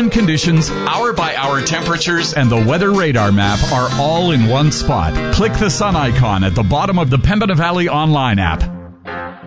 on-time conditions, hour-by-hour temperatures, and the weather radar map are all in one spot. Click the sun icon at the bottom of the Pembina Valley online app.